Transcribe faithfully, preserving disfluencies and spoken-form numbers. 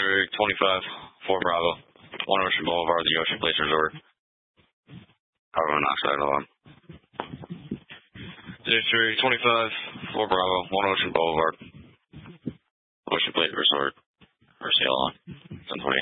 District twenty-five, four Bravo, one Ocean Boulevard, the Ocean Place Resort. Carbon monoxide alarm. District twenty-five, four Bravo, one Ocean Boulevard, Ocean Place Resort. Mercy alarm. ten twenty-eight.